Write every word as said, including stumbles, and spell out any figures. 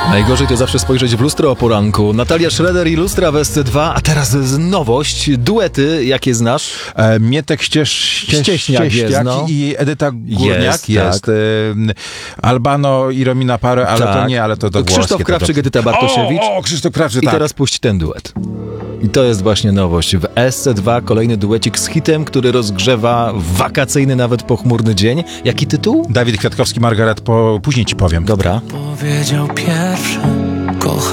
Najgorzej to zawsze spojrzeć w lustro o poranku. Natalia Schroeder i Lustra w S C dwa, a teraz z nowość, duety, jakie znasz? E, Mietek Ścież, Ścież, Ścieśniak Ścieśniak jest, no. i Edyta Górniak Jest, jest. tak. E, Albano i Romina Parę, ale Tak. to nie, ale to do Krzysztof włoskie, Krawczyk, to, Edyta to... Bartosiewicz. O, o, Krzysztof Krawczyk, I tak. teraz puść ten duet. I to jest właśnie nowość. W S C dwa kolejny duecik z hitem, który rozgrzewa wakacyjny, nawet pochmurny dzień. Jaki tytuł? Dawid Kwiatkowski, Margaret, po... później ci powiem. Dobra. Powiedział pierwszy, kocham.